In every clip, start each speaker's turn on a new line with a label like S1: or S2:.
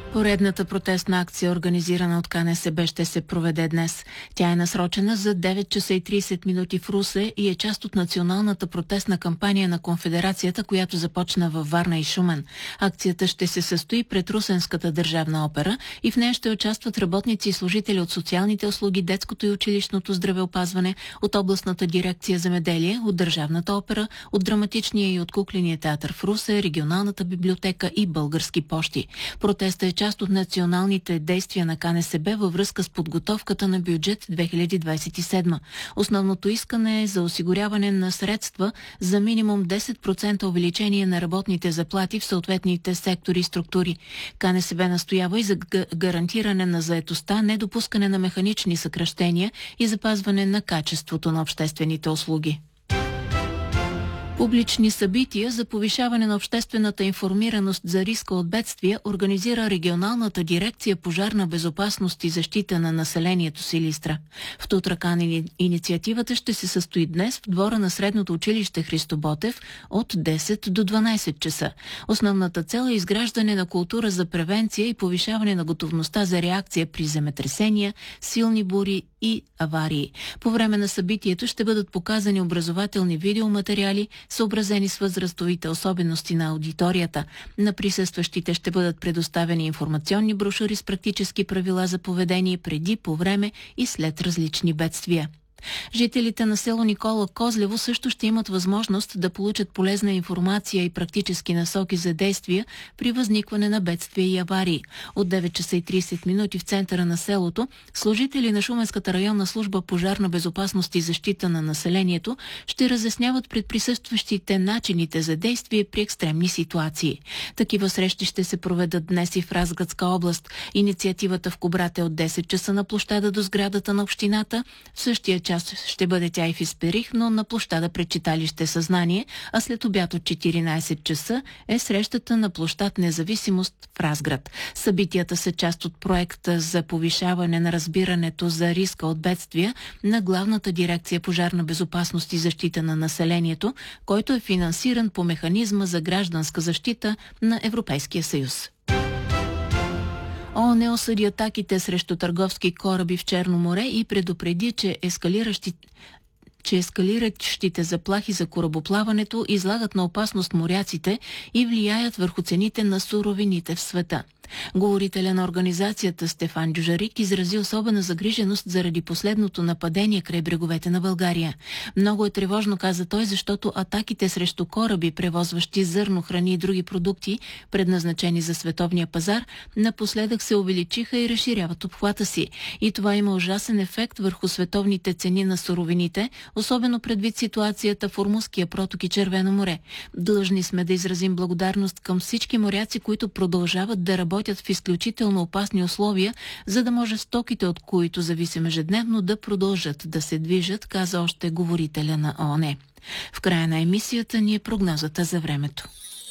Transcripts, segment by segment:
S1: Поредната протестна акция, организирана от КНСБ, ще се проведе днес. Тя е насрочена за 9 часа и 30 минути в Русе и е част от националната протестна кампания на Конфедерацията, която започна във Варна и Шумен. Акцията ще се състои пред Русенската държавна опера и в нея ще участват работници и служители от социалните услуги, детското и училищното здравеопазване, от областната дирекция земеделие, от Държавната опера, от драматичния и от кукления театър в Русе, регионалната библиотека и български пощи. Протестът е част от националните действия на КНСБ във връзка с подготовката на бюджет 2027. Основното искане е за осигуряване на средства за минимум 10% увеличение на работните заплати в съответните сектори и структури. КНСБ настоява и за гарантиране на заетостта, недопускане на механични съкращения и запазване на качеството на обществените услуги. Публични събития за повишаване на обществената информираност за риска от бедствия организира регионалната дирекция пожарна безопасност и защита на населението Силистра. В Тутракан инициативата ще се състои днес в двора на средното училище Христо Ботев от 10 до 12 часа. Основната цел е изграждане на култура за превенция и повишаване на готовността за реакция при земетресения, силни бури и аварии. По време на събитието ще бъдат показани образователни видеоматериали, съобразени с възрастовите особености на аудиторията. На присъстващите ще бъдат предоставени информационни брошури с практически правила за поведение преди, по време и след различни бедствия. Жителите на село Никола Козлево също ще имат възможност да получат полезна информация и практически насоки за действия при възникване на бедствия и аварии. От 9 часа и 30 минути в центъра на селото служители на Шуменската районна служба пожарна безопасност и защита на населението ще разясняват пред присъстващите начините за действие при екстремни ситуации. Такива срещи ще се проведат днес и в Разградска област. Инициативата в Кубрат е от 10 часа на площада до сградата на общината. В същия час ще бъде тя и в Исперих, но на площада пред читалище Съзнание, а след обяд от 14 часа е срещата на площад Независимост в Разград. Събитията са част от проекта за повишаване на разбирането за риска от бедствия на Главната дирекция пожарна безопасност и защита на населението, който е финансиран по механизма за гражданска защита на Европейския съюз. ООН осъди атаките срещу търговски кораби в Черно море и предупреди, че ескалиращите заплахи за корабоплаването излагат на опасност моряците и влияят върху цените на суровините в света. Говорителя на организацията Стефан Дюжарик изрази особена загриженост заради последното нападение край бреговете на България. Много е тревожно, каза той, защото атаките срещу кораби, превозващи зърно, храни и други продукти, предназначени за световния пазар, напоследък се увеличиха и разширяват обхвата си. И това има ужасен ефект върху световните цени на суровините, особено предвид ситуацията в Ормузския проток и Червено море. Длъжни сме да изразим благодарност към всички моряци, които продължават да работят в изключително опасни условия, за да може стоките, от които зависим ежедневно, да продължат да се движат, каза още говорителя на ООН. В края на емисията ни е прогнозата за времето.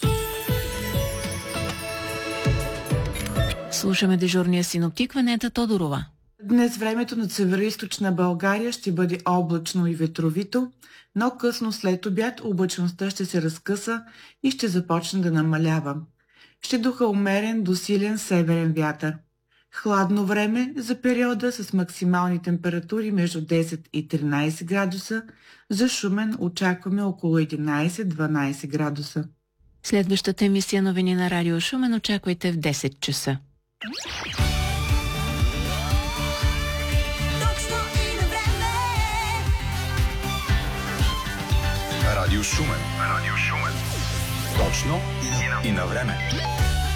S1: Слушаме дежурния синоптик Венета Тодорова.
S2: Днес времето над североизточна България ще бъде облачно и ветровито, но късно след обяд облачността ще се разкъса и ще започне да намалява. Ще духа умерен до силен северен вятър. Хладно време за периода с максимални температури между 10 и 13 градуса. За Шумен очакваме около 11-12 градуса.
S1: Следващата емисия новини на Радио Шумен очаквайте в 10 часа.
S3: Радио Шумен. Точно и на време.